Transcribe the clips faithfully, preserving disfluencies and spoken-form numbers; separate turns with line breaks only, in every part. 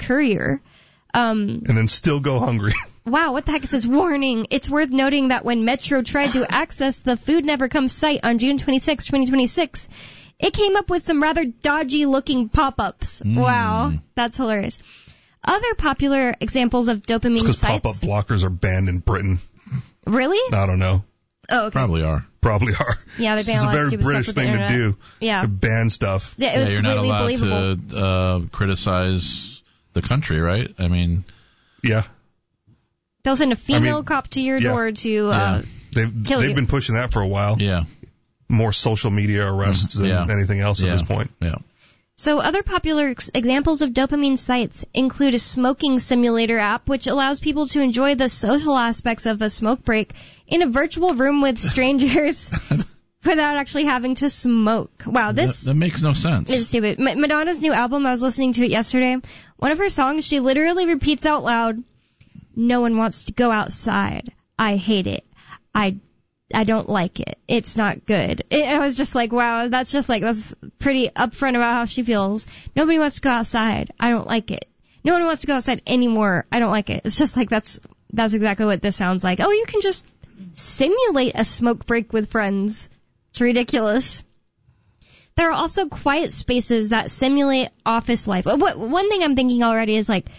Courier. Um,
and then still go hungry.
Wow, what the heck is this? Warning. It's worth noting that when Metro tried to access the Food Never Comes site on June twenty-sixth, twenty twenty-six, it came up with some rather dodgy-looking pop-ups. Mm. Wow, that's hilarious. Other popular examples of dopamine
it's
sites...
because pop-up blockers are banned in Britain.
Really?
I don't know.
Oh, okay.
Probably are.
Probably are.
Yeah, they ban
It's
a
a
lot of
very
stupid
British
stuff with
thing
the
to
internet.
do.
Yeah.
To ban stuff.
Yeah, it was
yeah, you're not
completely
allowed
believable.
to uh, criticize the country, right? I mean...
Yeah.
They'll send a female
I mean,
cop to your
yeah.
door to uh,
yeah.
They've,
kill
they've
you.
been pushing that for a while.
Yeah.
More social media arrests than
yeah.
anything else
yeah.
at this point.
Yeah.
So other popular ex- examples of dopamine sites include a smoking simulator app, which allows people to enjoy the social aspects of a smoke break in a virtual room with strangers without actually having to smoke. Wow, this
that, that makes no sense.
is stupid. M- Madonna's new album, I was listening to it yesterday. One of her songs, she literally repeats out loud, "No one wants to go outside. I hate it. I I don't like it. It's not good." It, I was just like, wow, that's just like, that's pretty upfront about how she feels. Nobody wants to go outside. I don't like it. No one wants to go outside anymore. I don't like it. It's just like, that's, that's exactly what this sounds like. Oh, you can just simulate a smoke break with friends. It's ridiculous. There are also quiet spaces that simulate office life. What, one thing I'm thinking already is like,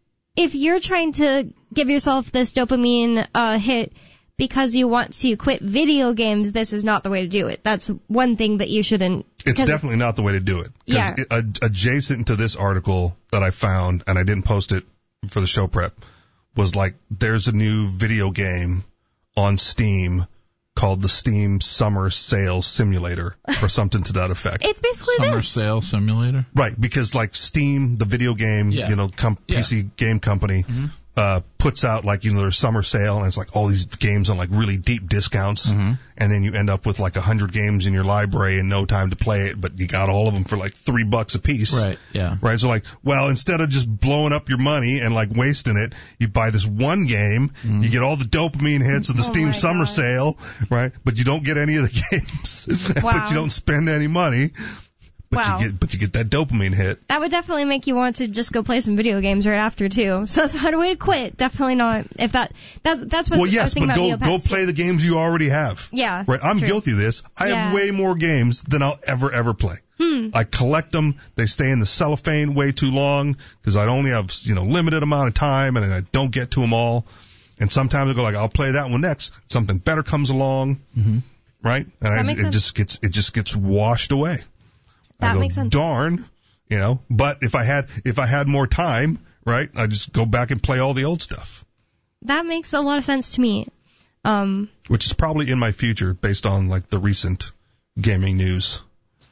if you're trying to give yourself this dopamine uh, hit because you want to quit video games, this is not the way to do it. That's one thing that you shouldn't...
It's definitely not the way to do it.
Yeah.
It, ad- adjacent to this article that I found, and I didn't post it for the show prep, was like, there's a new video game on Steam called the Steam Summer Sale Simulator, or something to that effect.
It's basically
Summer
this.
Sale Simulator?
Right, because like Steam, the video game,
Yeah.
you know, com-
Yeah.
P C game company,
Mm-hmm.
uh, puts out like, you know, their summer sale, and it's like all these games on like really deep discounts,
Mm-hmm.
and then you end up with like a hundred games in your library and no time to play it, but you got all of them for like three bucks a piece.
Right, yeah.
Right, so like, well, instead of just blowing up your money and like wasting it, you buy this one game,
Mm-hmm.
you get all the dopamine hits of the
Oh
Steam
my
Summer
God.
Sale, right? But you don't get any of the games,
Wow.
but you don't spend any money. But
Wow.
you get, but you get that dopamine hit.
That would definitely make you want to just go play some video games right after, too. So that's not a way to quit. Definitely not. If that, that that's what
Well,
I was
yes,
thinking
but
about
go
Neopets,
go play
too.
the games you already have.
Yeah.
Right, I'm
true.
guilty of this. I
Yeah.
have way more games than I'll ever ever play.
Hmm.
I collect them. They stay in the cellophane way too long because I only have, you know, limited amount of time, and I don't get to them all. And sometimes I go like, I'll play that one next. Something better comes along,
Mm-hmm.
right? And I,
makes
it
sense.
just gets it just gets washed away.
That
I go,
makes sense.
Darn, you know. But if I had if I had more time, right, I just go back and play all the old stuff,
That makes a lot of sense to me. Um,
which is probably in my future based on like the recent gaming news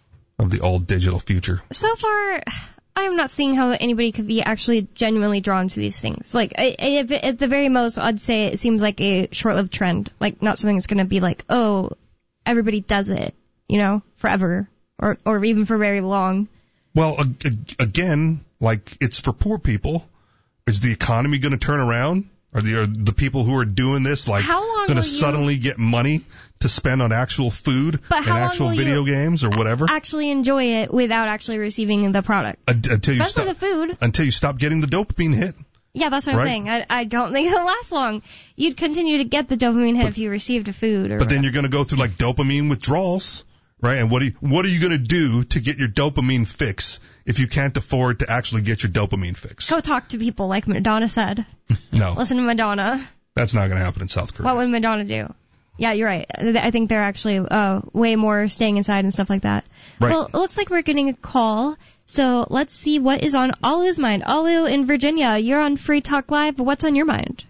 of the all digital future.
so far, I'm not seeing how anybody could be actually genuinely drawn to these things. Like, I, I, if it- at the very most, I'd say it seems like a short-lived trend. Like, not something that's going to be like, oh, everybody does it, you know, forever, or or even for very long.
Well, ag- ag- again, like it's for poor people. Is the economy going to turn around? Are the are the people who are doing this like
How long
going to
will you-
suddenly get money to spend on actual food
But
and
how long
actual
will
video
you
games or whatever?
Actually enjoy it without actually receiving the product.
Un- until you
Especially
stop
the food.
until you stop getting the dopamine hit.
Yeah, that's what
Right.
I'm saying. I, I don't think it'll last long. You'd continue to get the dopamine hit if you received a food. Or
But then you're going to go through like dopamine withdrawals, right? And what do you, what are you going to do to get your dopamine fix if you can't afford to actually get your dopamine fix?
Go talk to people, like Madonna said.
No,
Listen to Madonna.
that's not going to happen in South Korea.
What would Madonna do? Yeah, you're right. I think they're actually uh, way more staying inside and stuff like that.
Right.
Well, it looks like we're getting a call. So let's see what is on Alu's mind. Alu in Virginia, you're on Free Talk Live. What's on your mind?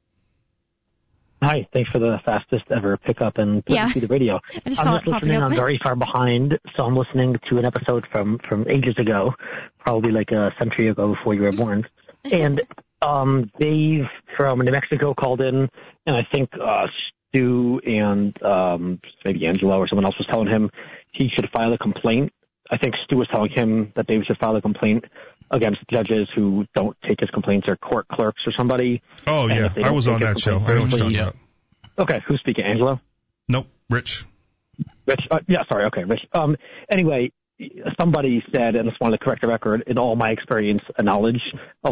Hi, thanks for the fastest ever pickup and putting
Yeah.
through the radio.
I just
I'm
saw
just
it popping
listening.
up.
I'm very far behind, so I'm listening to an episode from, from ages ago, probably like a century ago before you were born. And um, Dave from New Mexico called in, and I think uh, Stu and um, maybe Angelo or someone else was telling him he should file a complaint. I think Stu was telling him that Dave should file a complaint against judges who don't take his complaints, or court clerks or somebody.
Oh,
And
yeah.
if they
I
don't
was
take
on
his
that show.
complaints
I know what you're talking
seriously-
about.
Okay, who's speaking? Angelo?
Nope, Rich.
Rich, uh, yeah, sorry, okay, Rich. Um, anyway, somebody said, and I just wanted to correct the record, in all my experience and knowledge,